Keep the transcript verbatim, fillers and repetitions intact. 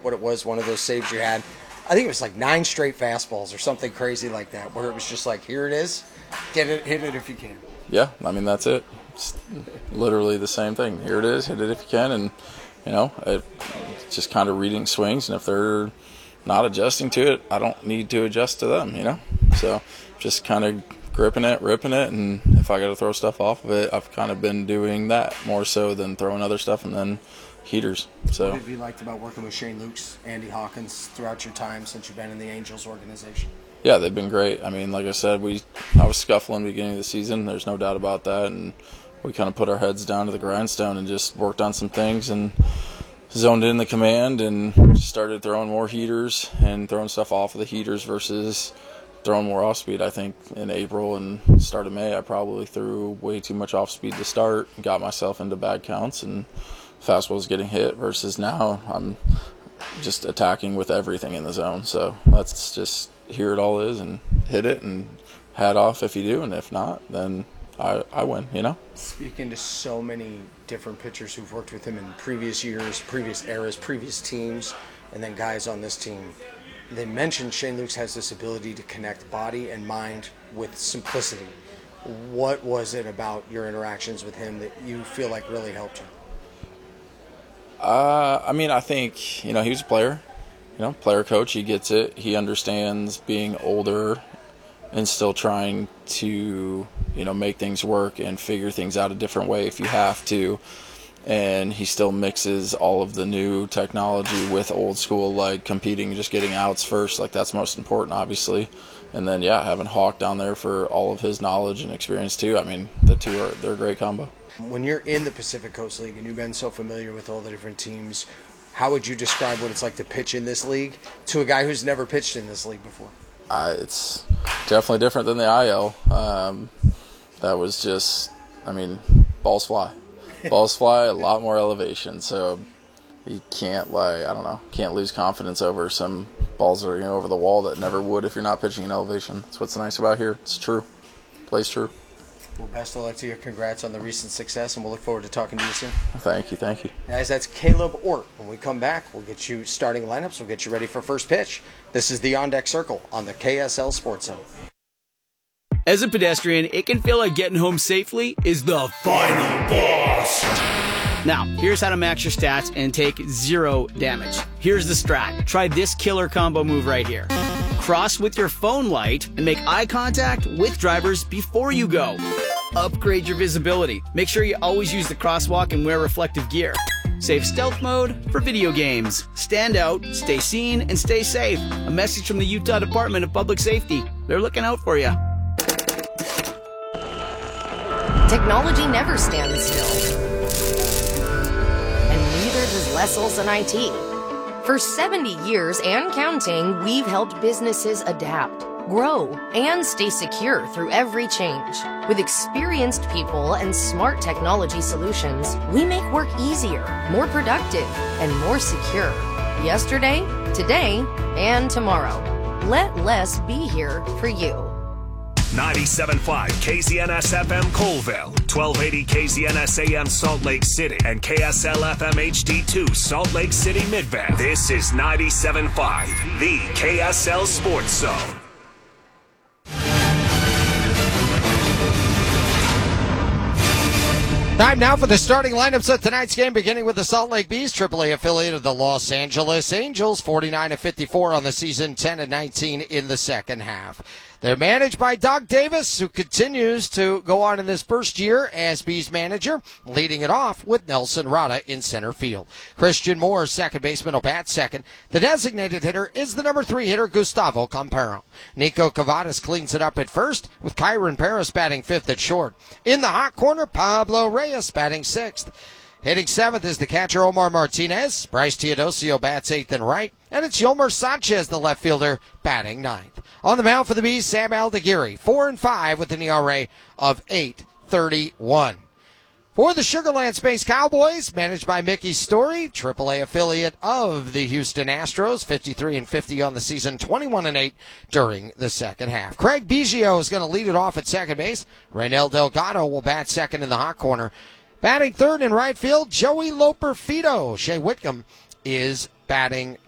what it was, one of those saves you had. I think it was like nine straight fastballs or something crazy like that, where it was just like, here it is, get it, hit it if you can. Yeah, I mean, that's it. It's literally the same thing. Here it is, hit it if you can, and, you know, it, it's just kind of reading swings, and if they're not adjusting to it, I don't need to adjust to them, you know? So just kind of gripping it, ripping it, and if I got to throw stuff off of it, I've kind of been doing that more so than throwing other stuff and then heaters. So what have you liked about working with Shane Lukes, Andy Hawkins throughout your time since you've been in the Angels organization? Yeah, they've been great. I mean, like I said, we I was scuffling at the beginning of the season. There's no doubt about that, and we kind of put our heads down to the grindstone and just worked on some things and zoned in the command and started throwing more heaters and throwing stuff off of the heaters versus throwing more off speed. I think in April and start of May, I probably threw way too much off speed to start, got myself into bad counts, and fastballs getting hit versus now I'm just attacking with everything in the zone. So that's just, here it all is, and hit it, and hat off if you do, and if not, then I, I win, you know? Speaking to so many different pitchers who've worked with him in previous years, previous eras, previous teams, and then guys on this team, they mentioned Shane Lukes has this ability to connect body and mind with simplicity. What was it about your interactions with him that you feel like really helped you? Uh, I mean, I think, you know, he was a player, you know, player coach. He gets it. He understands being older and still trying to, you know, make things work and figure things out a different way if you have to. And he still mixes all of the new technology with old school, like competing, just getting outs first. Like, that's most important, obviously. And then, yeah, having Hawk down there for all of his knowledge and experience, too. I mean, the two are, they're a great combo. When you're in the Pacific Coast League and you've been so familiar with all the different teams, how would you describe what it's like to pitch in this league to a guy who's never pitched in this league before? Uh, it's definitely different than the I L. Um, that was just, I mean, balls fly. Balls fly, a lot more elevation, so you can't, like, I don't know, can't lose confidence over some balls that are going over the wall that never would if you're not pitching in elevation. That's what's nice about here. It's true. Plays true. Well, best of luck to you. Congrats on the recent success, and we'll look forward to talking to you soon. Thank you, thank you. Guys, that's Caleb Ort. When we come back, we'll get you starting lineups. We'll get you ready for first pitch. This is the On Deck Circle on the K S L Sports Zone. As a pedestrian, it can feel like getting home safely is the final boss. Now, here's how to max your stats and take zero damage. Here's the strat. Try this killer combo move right here. Cross with your phone light and make eye contact with drivers before you go. Upgrade your visibility. Make sure you always use the crosswalk and wear reflective gear. Save stealth mode for video games. Stand out, stay seen, and stay safe. A message from the Utah Department of Public Safety. They're looking out for you. Technology never stands still. And neither does Les Olson I T. For seventy years and counting, we've helped businesses adapt, grow, and stay secure through every change. With experienced people and smart technology solutions, we make work easier, more productive, and more secure. Yesterday, today, and tomorrow. Let Les be here for you. ninety-seven point five K Z N S F M Colville, twelve eighty K Z N S A M Salt Lake City, and K S L F M H D two Salt Lake City Midvale. This is ninety-seven point five, the K S L Sports Zone. Time now for the starting lineups of tonight's game, beginning with the Salt Lake Bees, triple A affiliate of the Los Angeles Angels, forty-nine and fifty-four on the season, ten and nineteen in the second half. They're managed by Doug Davis, who continues to go on in this first year as Bees manager, leading it off with Nelson Rada in center field. Christian Moore, second baseman, will bat second. The designated hitter is the number three hitter, Gustavo Campero. Nico Cavadas cleans it up at first, with Kyron Paris batting fifth at short. In the hot corner, Pablo Reyes batting sixth. Hitting seventh is the catcher Omar Martinez. Bryce Teodosio bats eighth and right. And it's Yolmer Sanchez, the left fielder, batting ninth. On the mound for the Bees, Sam Aldeguerri, four and five with an E R A of eight thirty-one. For the Sugarland Space Cowboys, managed by Mickey Story, triple A affiliate of the Houston Astros, fifty-three and fifty on the season, twenty-one and eight during the second half. Craig Biggio is going to lead it off at second base. Reynel Delgado will bat second in the hot corner. Batting third in right field, Joey Loper-Fido. Shea Whitcomb is batting